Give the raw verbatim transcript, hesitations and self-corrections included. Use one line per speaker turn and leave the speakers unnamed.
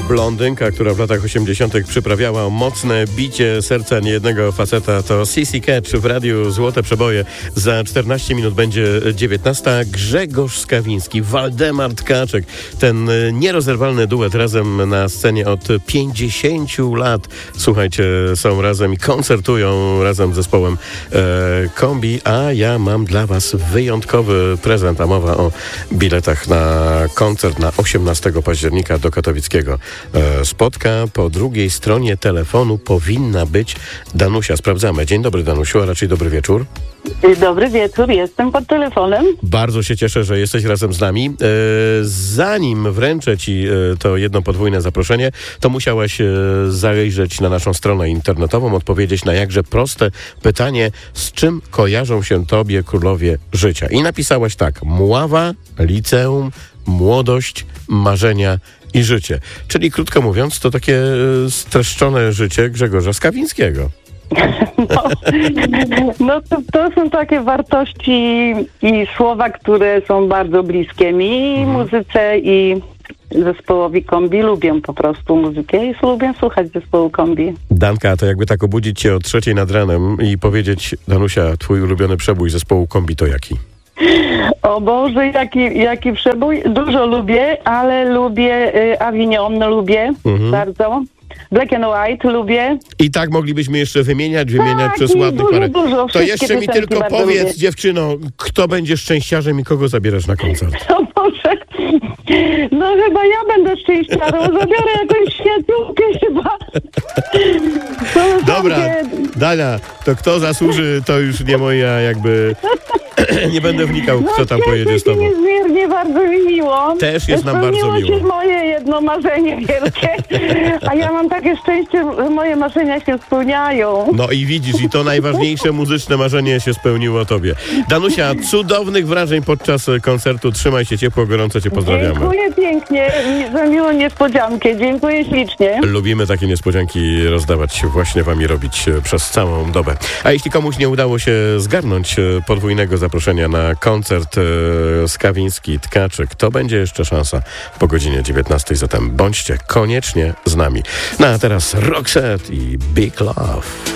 Blondynka, która w latach osiemdziesiątych przyprawiała mocne bicie serca niejednego faceta, to C C Catch w radiu Złote Przeboje. Za czternaście minut będzie dziewiętnasta. Grzegorz Skawiński, Waldemar Tkaczyk. Ten nierozerwalny duet razem na scenie od pięćdziesięciu lat. Słuchajcie, są razem i koncertują razem z zespołem e, Kombi, a ja mam dla was wyjątkowy prezent, a mowa o biletach na koncert na osiemnastego października do Katowickiego e, Spotka. Po drugiej stronie telefonu powinna być Danusia. Sprawdzamy. Dzień dobry, Danusiu, a raczej dobry wieczór.
Dobry wieczór, jestem pod telefonem.
Bardzo się cieszę, że jesteś razem z nami. E, zanim wręczę ci e, to jedno podwójne zaproszenie, to musiałaś e, zajrzeć na naszą stronę internetową, odpowiedzieć na jakże proste pytanie, z czym kojarzą się tobie królowie życia. I napisałaś tak: Mława, liceum, młodość, marzenia i życie. Czyli krótko mówiąc, to takie e, streszczone życie Grzegorza Skawińskiego.
No, no to, to są takie wartości i słowa, które są bardzo bliskie mi, mhm. muzyce i zespołowi Kombi. Lubię po prostu muzykę i lubię słuchać zespołu Kombi.
Danka, to jakby tak obudzić cię o trzeciej nad ranem i powiedzieć: Danusia, twój ulubiony przebój zespołu Kombi to jaki?
O Boże, jaki, jaki przebój. Dużo lubię, ale lubię y, Avignon, lubię mhm. bardzo. Black and White lubię.
I tak moglibyśmy jeszcze wymieniać, wymieniać
tak,
przez ładnych parę.
Dużo,
to jeszcze mi tylko powiedz,
lubię.
Dziewczyno, kto będzie szczęściarzem i kogo zabierasz na koncert?
O Boże, no chyba ja będę szczęściarą. Zabiorę jakąś świecówkę chyba.
Dobra, Dania, to kto zasłuży, to już nie moja jakby... Nie będę wnikał, kto
no,
tam pojedzie z tobą.
Niezmiernie, bardzo mi miło.
Też jest nam bardzo miło.
Spełniło się moje jedno marzenie wielkie, a ja mam takie szczęście, że moje marzenia się spełniają.
No i widzisz, i to najważniejsze muzyczne marzenie się spełniło tobie. Danusia, cudownych wrażeń podczas koncertu. Trzymaj się ciepło, gorąco cię pozdrawiamy.
Dziękuję pięknie za miłą niespodziankę. Dziękuję ślicznie.
Lubimy takie niespodzianki rozdawać, właśnie wam i robić przez całą dobę. A jeśli komuś nie udało się zgarnąć podwójnego zaproszenia na koncert e, Skawiński, Tkaczyk, to będzie jeszcze szansa po godzinie dziewiętnastej, zatem bądźcie koniecznie z nami. No a teraz Roxette i Big Love.